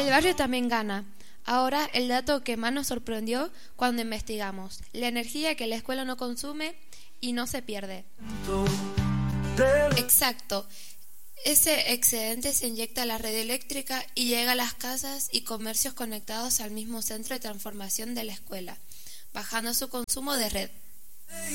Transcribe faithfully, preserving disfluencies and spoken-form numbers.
El barrio también gana. Ahora, el dato que más nos sorprendió cuando investigamos: la energía que la escuela no consume y no se pierde. Exacto. Ese excedente se inyecta a la red eléctrica y llega a las casas y comercios conectados al mismo centro de transformación de la escuela, bajando su consumo de red.